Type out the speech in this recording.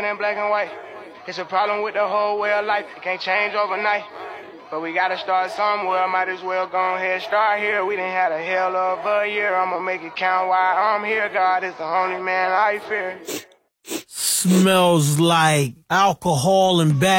in black and white. It's a problem with the whole way of life. It can't change overnight. But we gotta start somewhere. Might as well go ahead, start here. We done had a hell of a year. I'ma make it count while I'm here. God is the only man I fear. Smells like alcohol and bad.